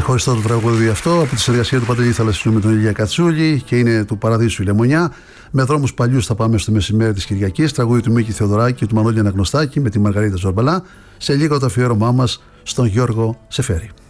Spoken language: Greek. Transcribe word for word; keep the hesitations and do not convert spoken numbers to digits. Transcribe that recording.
Ξεχωριστό το τραγούδι αυτό από τη συνεργασία του Παντελή Θαλασσινού με τον Ηλία Κατσούλη και είναι του Παραδείσου η Λεμονιά. Με δρόμους παλιούς θα πάμε στο μεσημέρι της Κυριακής. Τραγούδι του Μίκη Θεοδωράκη και του Μανώλη Αναγνωστάκη με τη Μαργαρίτα Ζορμπαλά. Σε λίγο το αφιέρωμά μας στον Γιώργο Σεφέρη.